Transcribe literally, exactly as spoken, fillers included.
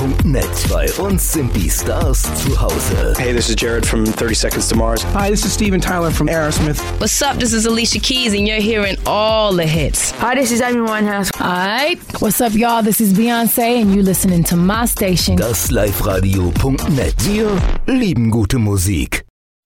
punkt net. Bei uns sind die Stars zu Hause. Hey, this is Jared from thirty Seconds to Mars. Hi, this is Steven Tyler from Aerosmith. What's up? This is Alicia Keys, and you're hearing all the hits. Hi, this is Amy Winehouse. Alright, what's up, y'all? This is Beyoncé, and you listening to my station. Das Live Radio punkt net. Wir lieben gute Musik.